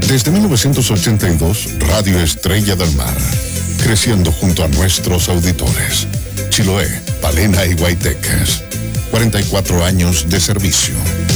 Desde 1982, Radio Estrella del Mar, creciendo junto a nuestros auditores. Chiloé, Palena y Guayteques. 44 años de servicio.